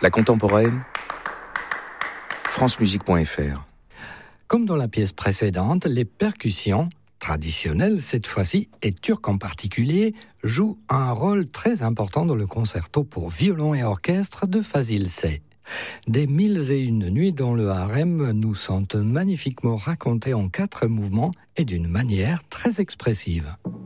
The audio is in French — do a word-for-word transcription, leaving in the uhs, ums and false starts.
La contemporaine, francemusique point f r. Comme dans la pièce précédente, les percussions, traditionnelles cette fois-ci, et turques en particulier, jouent un rôle très important dans le concerto pour violon et orchestre de Fazil Say. Des mille et une nuits dans le harem nous sont magnifiquement racontées en quatre mouvements et d'une manière très expressive.